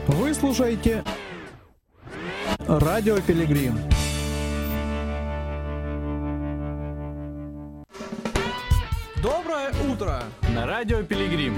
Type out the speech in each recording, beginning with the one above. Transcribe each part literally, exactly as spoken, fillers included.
Вы слушаете Радио Пилигрим. Доброе утро на Радио Пилигрим.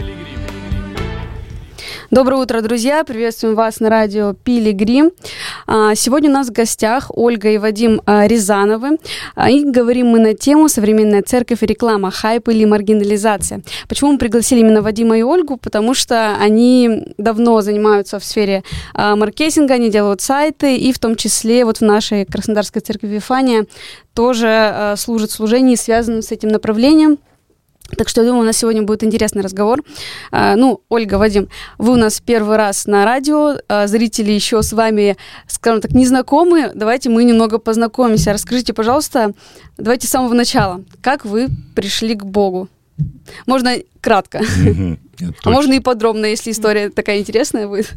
Доброе утро, друзья! Приветствуем вас на радио Пилигрим. Сегодня у нас в гостях Ольга и Вадим Рязановы. И говорим мы на тему «Современная церковь и реклама. Хайп или маргинализация». Почему мы пригласили именно Вадима и Ольгу? Потому что они давно занимаются в сфере маркетинга, они делают сайты, и в том числе вот в нашей Краснодарской церкви Вифания тоже служат служения, связанные с этим направлением. Так что, я думаю, у нас сегодня будет интересный разговор. А, ну, Ольга, Вадим, вы у нас первый раз на радио, а, зрители еще с вами, скажем так, не знакомы. Давайте мы немного познакомимся. Расскажите, пожалуйста, давайте с самого начала, как вы пришли к Богу? Можно кратко, mm-hmm. а можно и подробно, если история такая интересная будет.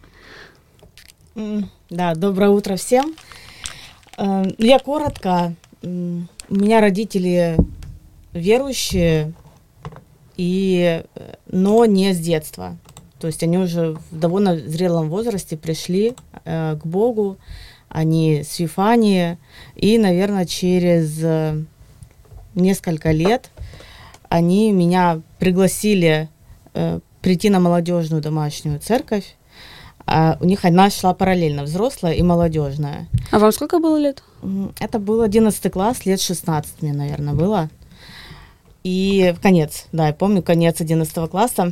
Да, доброе утро всем. Я коротко. У меня родители верующие, и, но не с детства. То есть они уже в довольно зрелом возрасте пришли э, к Богу, они с Вифании, и, наверное, через э, несколько лет они меня пригласили э, прийти на молодежную домашнюю церковь. А у них одна шла параллельно, взрослая и молодежная. А вам сколько было лет? Это был одиннадцатый класс, лет шестнадцать мне, наверное, было. И конец, да, я помню, конец одиннадцатого класса.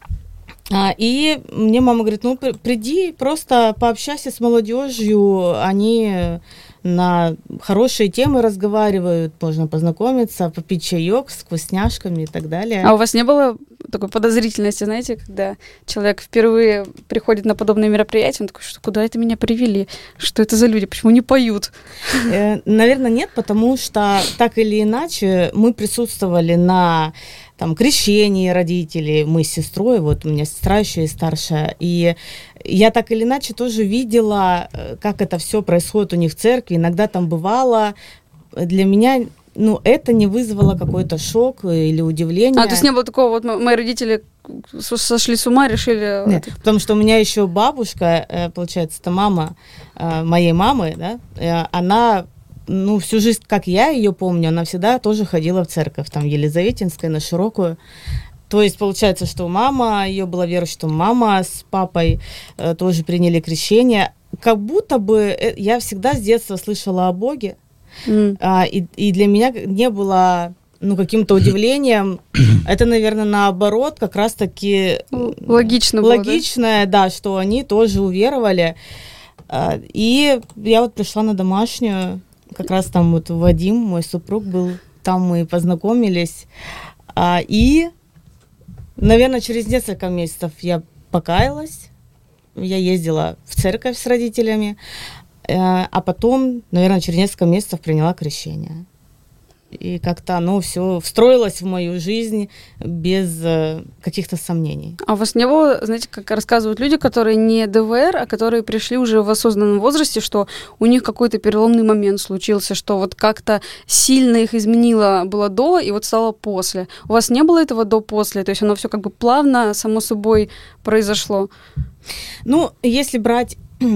А, и мне мама говорит, ну, приди, просто пообщайся с молодежью, они на хорошие темы разговаривают, можно познакомиться, попить чаек с вкусняшками и так далее. А у вас не было такой подозрительности, знаете, когда человек впервые приходит на подобные мероприятия, он такой, что куда это меня привели, что это за люди, почему не поют? Э, наверное, нет, потому что так или иначе мы присутствовали на там крещении родителей, мы с сестрой, вот у меня сестра еще и старшая, и я так или иначе тоже видела, как это все происходит у них в церкви, иногда там бывало, для меня, ну, это не вызвало какой-то шок или удивление. А, то есть не было такого, вот мои родители сошли с ума, решили... Нет, потому что у меня еще бабушка, получается, это мама моей мамы, да, она... Ну, всю жизнь, как я ее помню, она всегда тоже ходила в церковь, там, Елизаветинская, на Широкую. То есть, получается, что мама ее была верующей, что мама с папой э, тоже приняли крещение. Как будто бы э, я всегда с детства слышала о Боге, mm. а, и, и для меня не было, ну, каким-то удивлением. Это, наверное, наоборот, как раз-таки... Логично было, логичное, да? да, что они тоже уверовали. А, и я вот пришла на домашнюю. Как раз там вот Вадим, мой супруг, был, там мы познакомились. А, и, наверное, через несколько месяцев я покаялась. Я ездила в церковь с родителями. А, а потом, наверное, через несколько месяцев приняла крещение. И как-то оно все встроилось в мою жизнь без э, каких-то сомнений. А у вас не было, знаете, как рассказывают люди, которые не ДВР, а которые пришли уже в осознанном возрасте, что у них какой-то переломный момент случился, что вот как-то сильно их изменило было до и вот стало после. У вас не было этого до-после? То есть оно все как бы плавно, само собой произошло? Ну, если брать...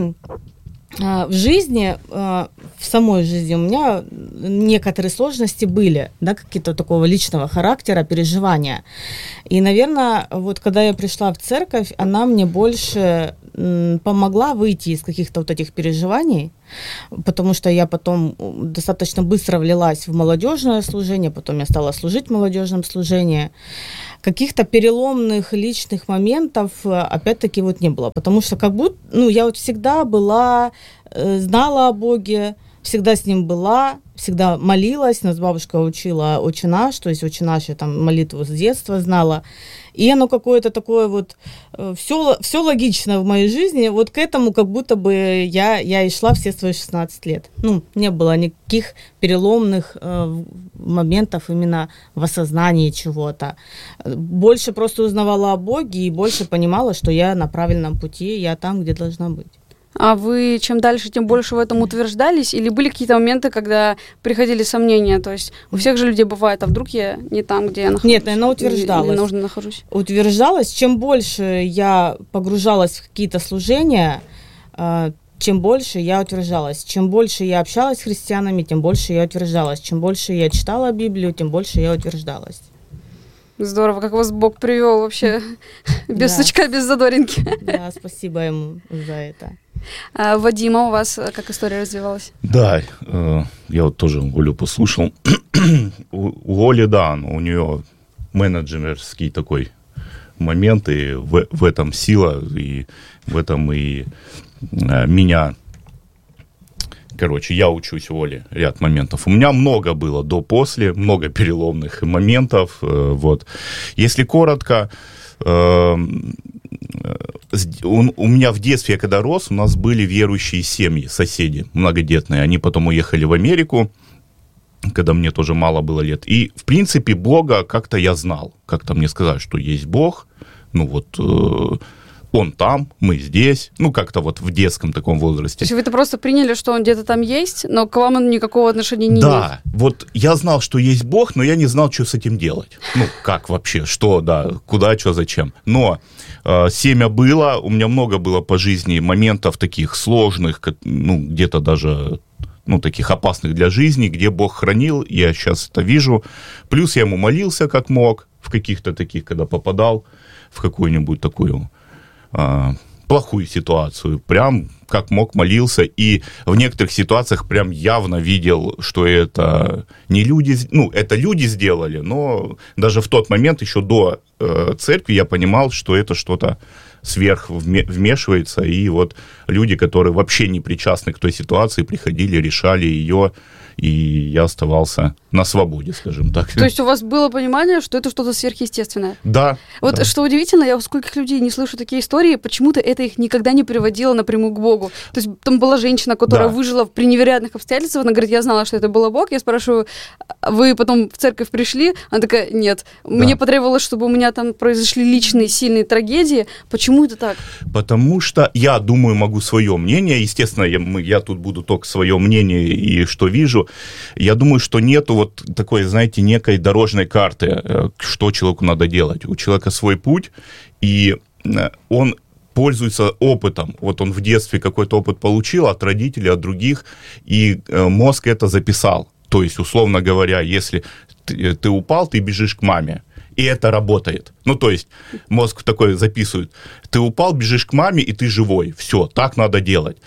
В жизни, в самой жизни у меня некоторые сложности были, да, какие-то такого личного характера, переживания. И, наверное, вот когда я пришла в церковь, она мне больше помогла выйти из каких-то вот этих переживаний, потому что я потом достаточно быстро влилась в молодежное служение, потом я стала служить в молодежном служении. Каких-то переломных личных моментов, опять-таки, вот не было. Потому что как будто, ну, я вот всегда была, знала о Боге, всегда с Ним была, всегда молилась. Нас бабушка учила «Отче наш», то есть «Отче наш» я там молитву с детства знала. И оно какое-то такое вот, все, все логично в моей жизни, вот к этому как будто бы я, я и шла все свои шестнадцать лет. Ну, не было никаких переломных э, моментов именно в осознании чего-то. Больше просто узнавала о Боге и больше понимала, что я на правильном пути, я там, где должна быть. А вы чем дальше, тем больше в этом утверждались? Или были какие-то моменты, когда приходили сомнения? То есть у всех же людей бывает, а вдруг я не там, где я нахожусь? Нет, наверное, утверждалась. Или нужно нахожусь? Утверждалась. Чем больше я погружалась в какие-то служения, чем больше я утверждалась. Чем больше я общалась с христианами, тем больше я утверждалась. Чем больше я читала Библию, тем больше я утверждалась. Здорово, как вас Бог привел вообще, без Да. сучка, без задоринки. Да, спасибо ему за это. А, Вадима, у вас как история развивалась? Да, э, я вот тоже Олю послушал. у, у Оли, да, у нее менеджерский такой момент, и в, в этом сила, и в этом и э, меня... Короче, я учусь у Оли ряд моментов. У меня много было до-после, много переломных моментов. Э, вот. Если коротко, э, у, у меня в детстве, я когда рос, у нас были верующие семьи, соседи многодетные. Они потом уехали в Америку, когда мне тоже мало было лет. И, в принципе, Бога как-то я знал. Как-то мне сказали, что есть Бог. Ну вот... Э, он там, мы здесь, ну, как-то вот в детском таком возрасте. То есть вы-то просто приняли, что он где-то там есть, но к вам он никакого отношения не имеет? Да, вот я знал, что есть Бог, но я не знал, что с этим делать. Ну, как вообще, что, да, куда, что, зачем. Но э, семя было, у меня много было по жизни моментов таких сложных, ну, где-то даже... ну, таких опасных для жизни, где Бог хранил, я сейчас это вижу. Плюс я ему молился как мог, в каких-то таких, когда попадал в какую-нибудь такую... плохую ситуацию, прям как мог молился, и в некоторых ситуациях прям явно видел, что это не люди, ну, это люди сделали, но даже в тот момент, еще до э, церкви, я понимал, что это что-то сверх вмешивается, и вот люди, которые вообще не причастны к той ситуации, приходили, решали ее, и я оставался на свободе, скажем так. То есть у вас было понимание, что это что-то сверхъестественное? Да. Вот да. что удивительно, я у скольких людей не слышу такие истории, почему-то это их никогда не приводило напрямую к Богу. То есть там была женщина, которая Да. выжила при невероятных обстоятельствах, она говорит, я знала, что это был Бог, я спрашиваю, вы потом в церковь пришли? Она такая, нет, мне Да. потребовалось, чтобы у меня там произошли личные сильные трагедии. Почему это так? Потому что я думаю, могу свое мнение, естественно, я, мы, я тут буду только свое мнение и что вижу. Я думаю, что нету вот такой, знаете, некой дорожной карты, что человеку надо делать. У человека свой путь, и он пользуется опытом. Вот он в детстве какой-то опыт получил от родителей, от других, и мозг это записал. То есть, условно говоря, если ты, ты упал, ты бежишь к маме. И это работает. Ну, то есть, мозг такой записывает. Ты упал, бежишь к маме, и ты живой. Все, так надо делать.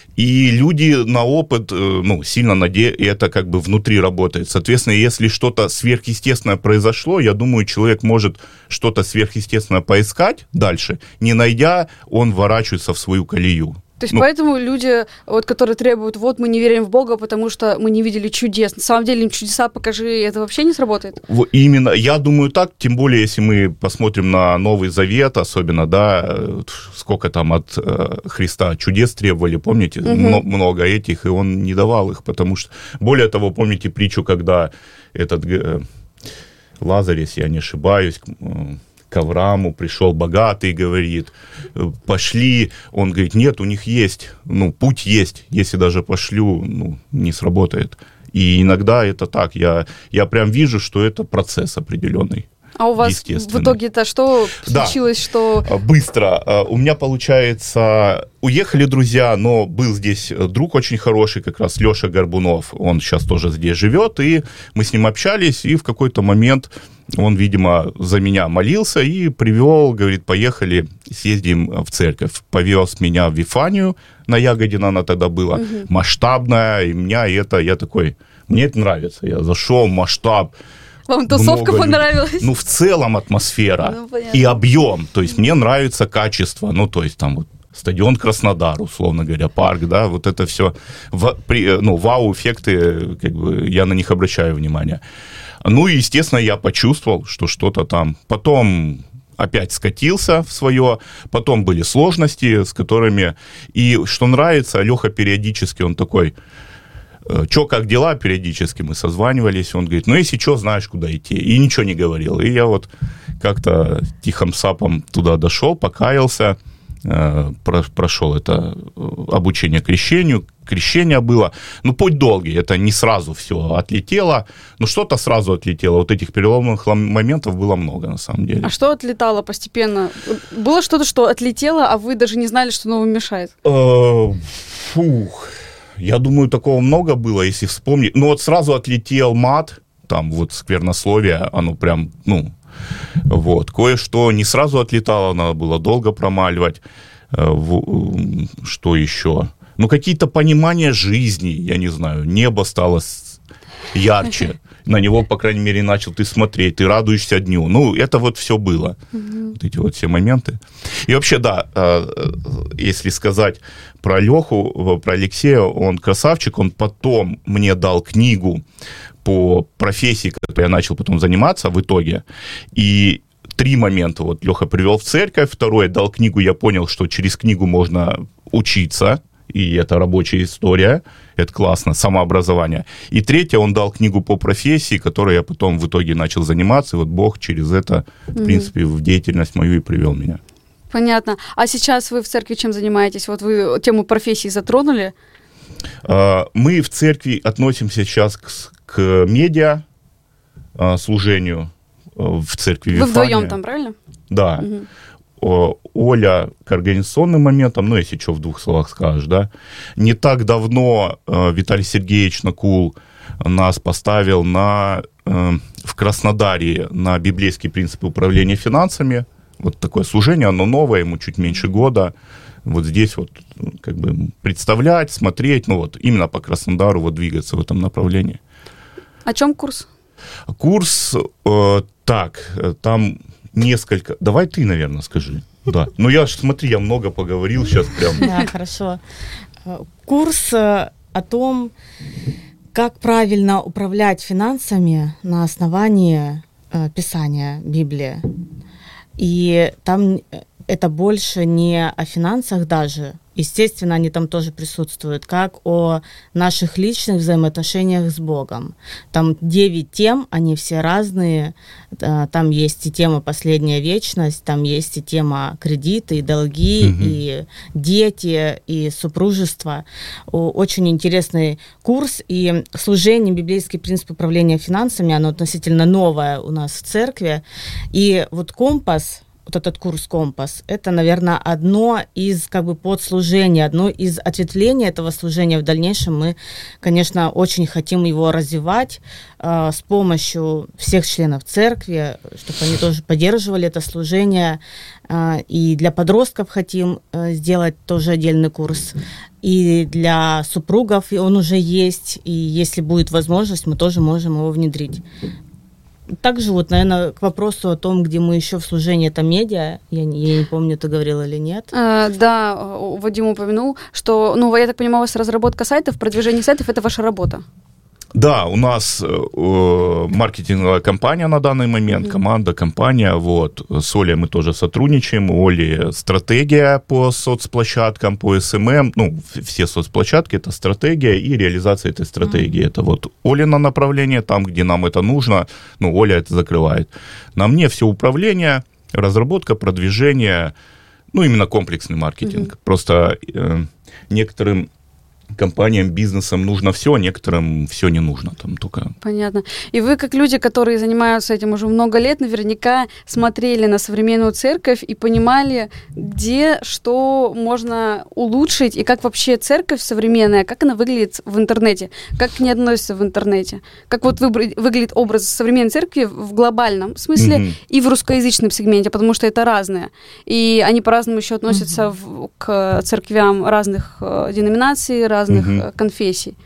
И люди на опыт, ну, сильно надеются, и это как бы внутри работает. Соответственно, если что-то сверхъестественное произошло, я думаю, человек может что-то сверхъестественное поискать дальше. Не найдя, он ворачивается в свою колею. То есть Ну, поэтому люди, вот, которые требуют, вот мы не верим в Бога, потому что мы не видели чудес. На самом деле им чудеса покажи, это вообще не сработает? в- Именно, я думаю так, тем более, если мы посмотрим на Новый Завет, особенно, да, э, сколько там от э, Христа чудес требовали, помните, Мно- много этих, и он не давал их, потому что, более того, помните притчу, когда этот э, Лазарь, если я не ошибаюсь, к- э, к Аврааму пришел богатый и говорит, э, пошли, он говорит, нет, у них есть, ну, путь есть, если даже пошлю, ну, не сработает. И иногда это так, я, я прям вижу, что это процесс определенный. А у вас в Естественно. итоге-то что Да. случилось, что... А, Быстро. А, У меня, получается, уехали друзья, но был здесь друг очень хороший, как раз Леша Горбунов. Он сейчас тоже здесь живет, и мы с ним общались, и в какой-то момент он, видимо, за меня молился и привел, говорит, поехали, съездим в церковь. Повез меня в Вифанию, на Ягодино она тогда была, масштабная, и меня это, я такой, мне это нравится. Я зашел, масштаб. Вам тусовка много понравилась? людей. Ну, в целом атмосфера Ну, понятно. и объем. То есть мне нравится качество. Ну, то есть там вот стадион Краснодар, условно говоря, парк, да, вот это все, в, при, ну, вау-эффекты, как бы, я на них обращаю внимание. Ну, и, естественно, я почувствовал, что что-то там. Потом опять скатился в свое, потом были сложности, с которыми... И что нравится, Леха периодически, он такой... Чё, как дела? Периодически мы созванивались. Он говорит, ну, если что, знаешь, куда идти. И ничего не говорил. И я вот как-то тихим сапом туда дошел, покаялся. прошел это обучение крещению, крещение было, ну, путь долгий, это не сразу все отлетело, но что-то сразу отлетело, вот этих переломных моментов было много, на самом деле. А что отлетало постепенно? Было что-то, что отлетело, а вы даже не знали, что оно вам мешает? Фух, я думаю, такого много было, если вспомнить, ну, вот сразу отлетел мат, там вот сквернословие, оно прям, ну, вот, кое-что не сразу отлетало, надо было долго промаливать. Что еще? Ну, какие-то понимания жизни, я не знаю, небо стало ярче, на него, по крайней мере, начал ты смотреть, ты радуешься дню. Ну, это вот все было, mm-hmm. вот эти вот все моменты. И вообще, да, если сказать про Леху, про Алексея, он красавчик, он потом мне дал книгу по профессии, которой я начал потом заниматься в итоге. И три момента. Вот Леха привел в церковь. Второе, дал книгу, я понял, что через книгу можно учиться. И это рабочая история. Это классно, самообразование. И третье, он дал книгу по профессии, которой я потом в итоге начал заниматься. И вот Бог через это, в mm-hmm. принципе, в деятельность мою и привел меня. Понятно. А сейчас вы в церкви чем занимаетесь? Вот вы тему профессии затронули. Мы в церкви относимся сейчас к, к медиа служению в церкви Вифания. Вы вдвоем там, правильно? Да. Угу. Оля к организационным моментам, ну, если что, в двух словах скажешь, да. Не так давно Виталий Сергеевич Накул нас поставил на, в Краснодаре на библейские принципы управления финансами. Вот такое служение, оно новое, ему чуть меньше года. Вот здесь вот как бы представлять, смотреть, ну вот именно по Краснодару вот двигаться в этом направлении. О чем курс? Курс, э, так, там несколько... Давай ты, наверное, скажи. Да. Ну я ж, смотри, я много поговорил сейчас прям. Да, хорошо. Курс о том, как правильно управлять финансами на основании э, Писания, Библии. И там это больше не о финансах даже. Естественно, они там тоже присутствуют, как о наших личных взаимоотношениях с Богом. Там девять тем, они все разные. Там есть и тема «Последняя вечность», там есть и тема кредиты, и долги, угу. и дети, и супружество. Очень интересный курс. И служение, библейский принцип управления финансами, оно относительно новое у нас в церкви. И вот компас, вот этот курс «Компас», это, наверное, одно из как бы подслужений, одно из ответвлений этого служения. В дальнейшем мы, конечно, очень хотим его развивать э, с помощью всех членов церкви, чтобы они тоже поддерживали это служение. Э, и для подростков хотим э, сделать тоже отдельный курс. И для супругов он уже есть, и если будет возможность, мы тоже можем его внедрить. Также вот, наверное, к вопросу о том, где мы еще в служении, это медиа. Я не, я не помню, ты говорила или нет. А, да, Вадим упомянул, что, ну, я так понимаю, у вас разработка сайтов, продвижение сайтов – это ваша работа. Да, у нас э, маркетинговая компания на данный момент, mm-hmm. команда, компания, вот, с Олей мы тоже сотрудничаем, у Оли стратегия по соцплощадкам, по эс эм эм, ну, все соцплощадки, это стратегия и реализация этой стратегии, mm-hmm. это вот Олино направление, там, где нам это нужно, ну, Оля это закрывает. На мне все управление, разработка, продвижение, ну, именно комплексный маркетинг, mm-hmm. просто э, некоторым компаниям, бизнесам нужно все, а некоторым все не нужно. Там только... Понятно. И вы, как люди, которые занимаются этим уже много лет, наверняка смотрели на современную церковь и понимали, где что можно улучшить, и как вообще церковь современная, как она выглядит в интернете, как к ней относится в интернете, как вот выбрать, выглядит образ современной церкви в глобальном смысле mm-hmm. и в русскоязычном сегменте, потому что это разное. И они по-разному еще относятся mm-hmm. в, к церквям разных э, деноминаций, разных угу. конфессий.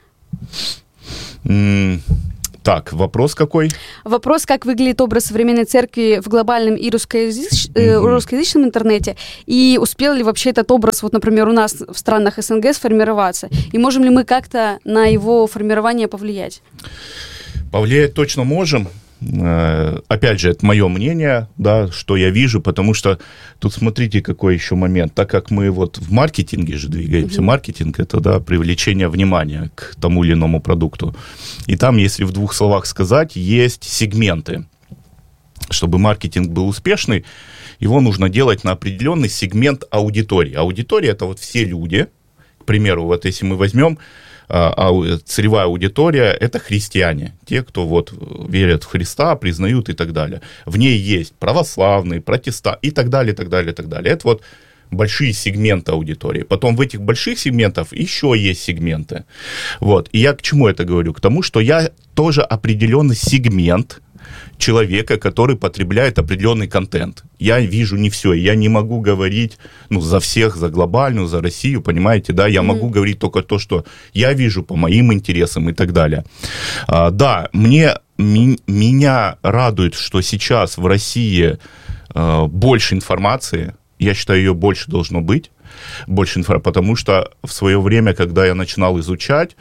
Mm, так, вопрос какой? Вопрос, как выглядит образ современной церкви в глобальном и русскоязыч... mm-hmm. русскоязычном интернете, и успел ли вообще этот образ, вот, например, у нас в странах СНГ сформироваться, и можем ли мы как-то на его формирование повлиять? Повлиять точно можем. Опять же, это мое мнение, да, что я вижу, потому что тут смотрите, какой еще момент. Так как мы вот в маркетинге же двигаемся, mm-hmm. маркетинг – это, да, привлечение внимания к тому или иному продукту. И там, если в двух словах сказать, есть сегменты. Чтобы маркетинг был успешный, его нужно делать на определенный сегмент аудитории. Аудитория – это вот все люди. К примеру, вот если мы возьмем а, целевая аудитория – это христиане, те, кто вот верят в Христа, признают и так далее. В ней есть православные, протестанты и так далее, и так далее, и так далее. Это вот большие сегменты аудитории. Потом в этих больших сегментах еще есть сегменты. Вот. И я к чему это говорю? К тому, что я тоже определенный сегмент человека, который потребляет определенный контент. Я вижу не все. Я не могу говорить ну, за всех, за глобальную, за Россию, понимаете, да? Я mm-hmm. могу говорить только то, что я вижу по моим интересам и так далее. А, да, мне, ми, меня радует, что сейчас в России а, больше информации. Я считаю, ее больше должно быть, больше информации, потому что в свое время, когда я начинал изучать,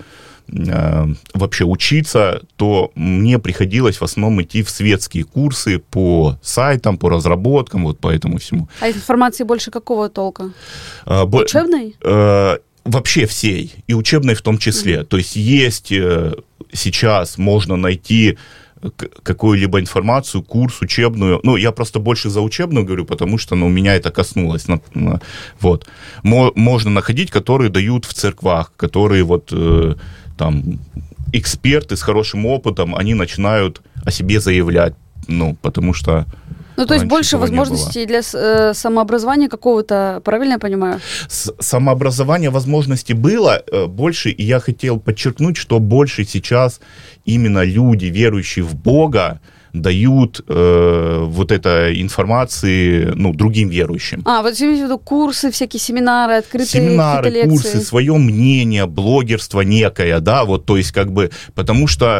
э, вообще учиться, то мне приходилось в основном идти в светские курсы по сайтам, по разработкам, вот по этому всему. А информации больше какого толка? Э, Учебной? Э, вообще всей, и учебной в том числе. Mm-hmm. То есть есть э, сейчас, можно найти какую-либо информацию, курс учебную. Ну, я просто больше за учебную говорю, потому что ну, меня это коснулось. Вот. Можно находить, которые дают в церквах, которые вот э, там эксперты с хорошим опытом, они начинают о себе заявлять, ну, потому что Ну, то есть больше возможностей для э, самообразования какого-то, правильно я понимаю? С- самообразование возможностей было э, больше, и я хотел подчеркнуть, что больше сейчас именно люди, верующие в Бога, дают э, вот этой информации, ну, другим верующим. А, вот имеете в виду курсы, всякие семинары, открытые семинары, лекции. курсы, свое мнение, блогерство некое, да, вот, то есть, как бы, потому что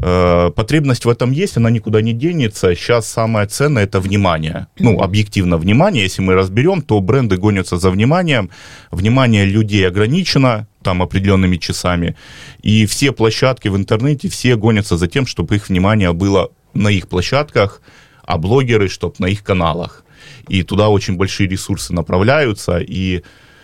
э, потребность в этом есть, она никуда не денется. Сейчас самое ценное – это внимание. Ну, объективно внимание, если мы разберем, то бренды гонятся за вниманием, внимание людей ограничено, там, определенными часами, и все площадки в интернете, все гонятся за тем, чтобы их внимание было на их площадках, а блогеры, чтобы на их каналах. И туда очень большие ресурсы направляются, и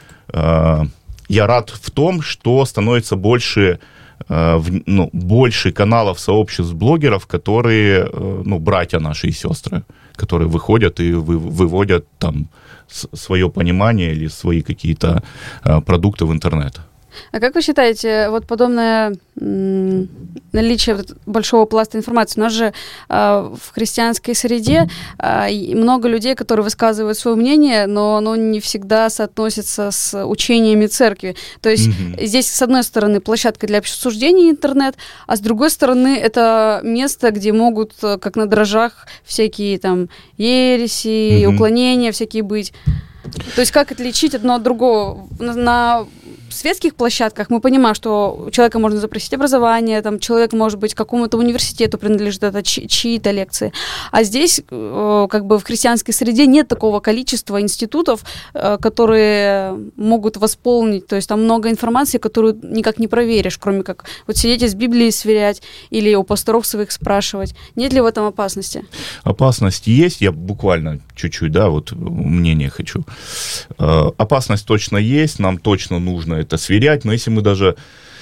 э, я рад в том, что становится больше, э, в, ну, больше каналов, сообществ блогеров, которые, э, ну, братья наши и сестры, которые выходят и вы, выводят там с, свое понимание или свои какие-то э, продукты в интернет. А как вы считаете, вот подобное м- наличие большого пласта информации, у нас же э, в христианской среде э, много людей, которые высказывают свое мнение, но оно не всегда соотносится с учениями церкви. То есть mm-hmm. здесь, с одной стороны, площадка для обсуждения интернет, а с другой стороны, это место, где могут, как на дрожжах, всякие там ереси, mm-hmm. уклонения всякие быть. То есть как отличить одно от другого? На, на светских площадках мы понимаем, что у человека можно запросить образование, там, человек, может быть, какому-то университету принадлежит, это чьи- чьи-то лекции. А здесь, э, как бы в христианской среде нет такого количества институтов, э, которые могут восполнить. То есть там много информации, которую никак не проверишь, кроме как вот сидеть и с Библией сверять или у пасторов своих спрашивать. Нет ли в этом опасности? Опасность есть, я буквально чуть-чуть, да, вот мнение хочу. Э, опасность точно есть, нам точно нужно это сверять, но если мы даже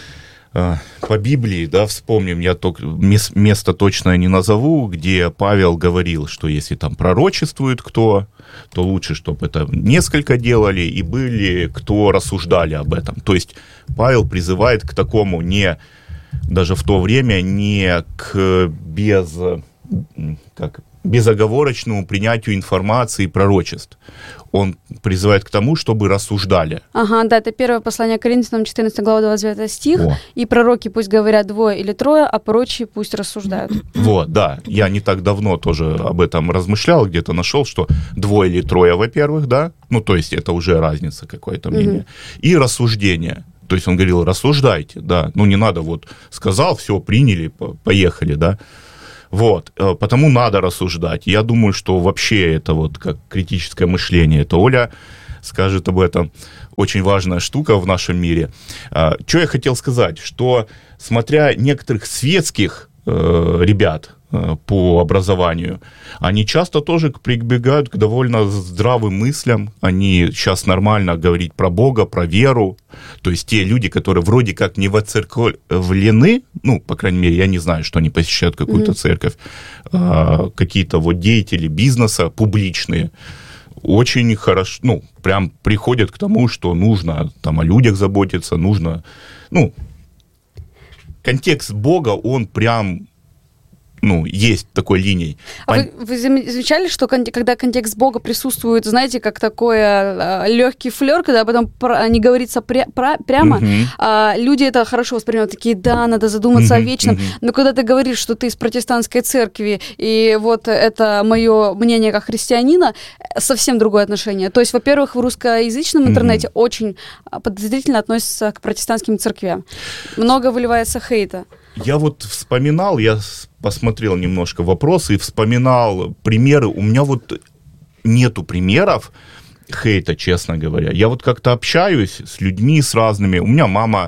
э, по Библии, да, вспомним, я только мес, место точное не назову, где Павел говорил, что если там пророчествует кто, то лучше, чтобы это несколько делали, и были, кто рассуждали об этом. То есть Павел призывает к такому не, даже в то время, не к без, как, безоговорочному принятию информации и пророчеств. Он призывает к тому, чтобы рассуждали. Ага, да, это первое послание Коринфянам, четырнадцатая глава, двадцать девятый стих. О. И пророки пусть говорят двое или трое, а прочие пусть рассуждают. Вот, да. Я не так давно тоже об этом размышлял, где-то нашел, что двое или трое, во-первых, да, ну, то есть это уже разница, какое-то мнение. Mm-hmm. И рассуждение. То есть он говорил, рассуждайте, да. Ну, не надо вот, сказал, все, приняли, поехали, да. Вот, потому надо рассуждать. Я думаю, что вообще это вот как критическое мышление. Это Оля скажет об этом. Очень важная штука в нашем мире. Что я хотел сказать, что смотря некоторых светских э, ребят э, по образованию, они часто тоже прибегают к довольно здравым мыслям. Они сейчас нормально говорить про Бога, про веру. То есть те люди, которые вроде как не воцерковлены, ну, по крайней мере, я не знаю, что они посещают какую-то mm-hmm. церковь, а, какие-то вот деятели бизнеса публичные, очень хорошо, ну, прям приходят к тому, что нужно там о людях заботиться, нужно, ну, контекст Бога, он прям, ну, есть такой линией. А вы, вы замечали, что кон- когда контекст Бога присутствует, знаете, как такой э, легкий флер, когда потом про, не говорится пря- про, прямо, uh-huh. а, люди это хорошо воспринимают, такие, да, надо задуматься uh-huh. о вечном, uh-huh. но когда ты говоришь, что ты из протестантской церкви, и вот это мое мнение как христианина, совсем другое отношение. То есть, во-первых, в русскоязычном интернете uh-huh. очень подозрительно относятся к протестантским церквям. Много выливается хейта. Я вот вспоминал, я посмотрел немножко вопросы и вспоминал примеры. У меня вот нету примеров хейта, честно говоря. Я вот как-то общаюсь с людьми, с разными. У меня мама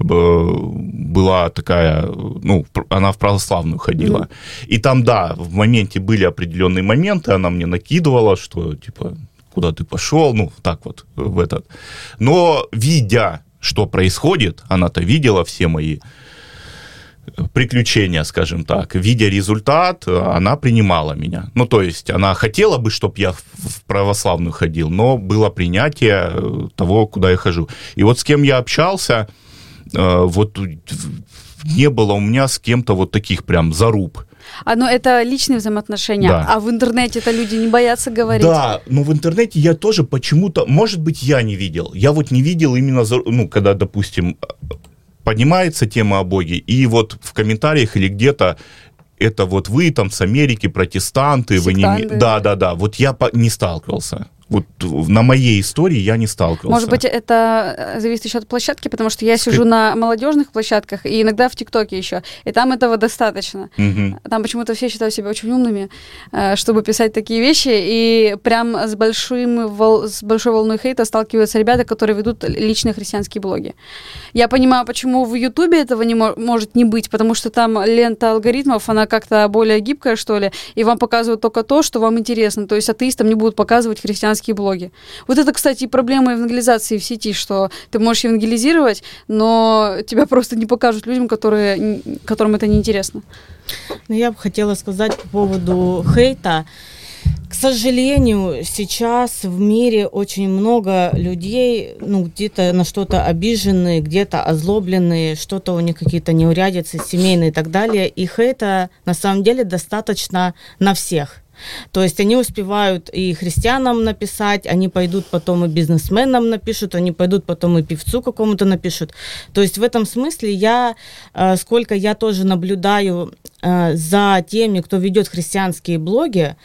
была такая, ну, она в православную ходила. Mm-hmm. И там, да, в моменте были определенные моменты, она мне накидывала, что, типа, куда ты пошел, ну, так вот, в этот. Но видя, что происходит, она-то видела все мои приключения, скажем так, видя результат, она принимала меня. Ну, то есть, она хотела бы, чтобы я в православную ходил, но было принятие того, куда я хожу. И вот с кем я общался, вот не было у меня с кем-то вот таких прям заруб. А, ну, это личные взаимоотношения, да. А в интернете-то люди не боятся говорить. Да, но в интернете я тоже почему-то, может быть, я не видел. Я вот не видел именно, ну, когда, допустим, поднимается тема о Боге, и вот в комментариях или где-то это вот вы там с Америки, протестанты, вы не... Да, да, да, вот я по... не сталкивался. Вот на моей истории я не сталкивался. Может быть, это зависит еще от площадки, потому что я сижу на молодежных площадках и иногда в ТикТоке еще, и там этого достаточно. Угу. Там почему-то все считают себя очень умными, чтобы писать такие вещи, и прям с, большим, с большой волной хейта сталкиваются ребята, которые ведут личные христианские блоги. Я понимаю, почему в Ютубе этого не мо- может не быть, потому что там лента алгоритмов, она как-то более гибкая, что ли, и вам показывают только то, что вам интересно. То есть атеистам не будут показывать христианские блоги. Вот это, кстати, проблема евангелизации в сети, что ты можешь евангелизировать, но тебя просто не покажут людям, которые, которым это неинтересно. Ну, я бы хотела сказать по поводу хейта. К сожалению, сейчас в мире очень много людей, ну, где-то на что-то обиженные, где-то озлобленные, что-то у них какие-то неурядицы семейные и так далее. И хейта на самом деле достаточно на всех. То есть они успевают и христианам написать, они пойдут потом и бизнесменам напишут, они пойдут потом и певцу какому-то напишут. То есть в этом смысле я, сколько я тоже наблюдаю за теми, кто ведет христианские блоги,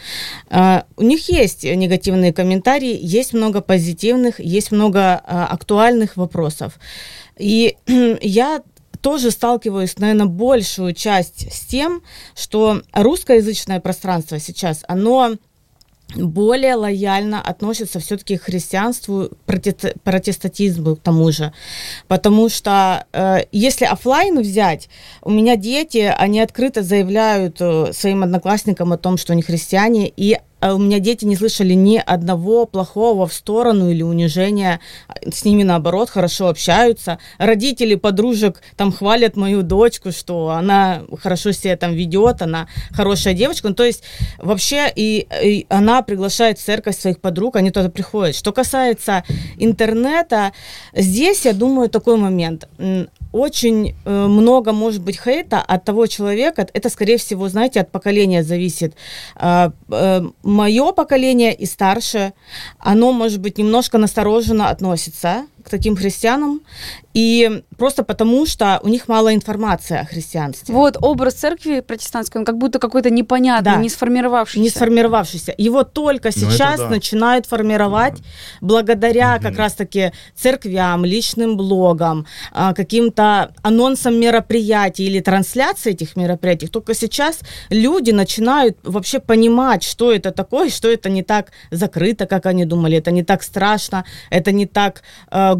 у них есть негативные комментарии, есть много позитивных, есть много актуальных вопросов. И я тоже сталкиваюсь, наверное, большую часть с тем, что русскоязычное пространство сейчас, оно более лояльно относится все-таки к христианству, проте- протестантизму к тому же. Потому что э, если офлайн взять, у меня дети, они открыто заявляют э, своим одноклассникам о том, что они христиане, и у меня дети не слышали ни одного плохого в сторону или унижения. С ними, наоборот, хорошо общаются. Родители подружек там хвалят мою дочку, что она хорошо себя там ведет, она хорошая девочка. Ну, то есть вообще и, и она приглашает в церковь своих подруг, они туда приходят. Что касается интернета, здесь, я думаю, такой момент. Очень э, много может быть хейта от того человека, это, скорее всего, знаете, от поколения зависит. Э, э, мое поколение и старше, оно, может быть, немножко настороженно относится к таким христианам, и просто потому, что у них мало информации о христианстве. Вот образ церкви протестантской, он как будто какой-то непонятный, да. не сформировавшийся. Не сформировавшийся. Его только сейчас да. начинают формировать да. благодаря угу. как раз-таки церквям, личным блогам, каким-то анонсам мероприятий или трансляции этих мероприятий. Только сейчас люди начинают вообще понимать, что это такое, что это не так закрыто, как они думали, это не так страшно, это не так